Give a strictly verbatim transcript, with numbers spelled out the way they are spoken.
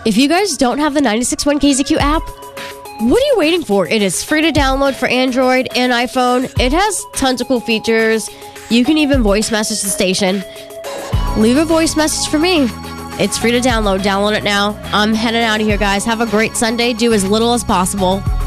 If you guys don't have the ninety-six point one K Z Q app, what are you waiting for? It is free to download for Android and iPhone. It has tons of cool features. You can even voice message the station. Leave a voice message for me. It's free to download. Download it now. I'm heading out of here, guys. Have a great Sunday. Do as little as possible.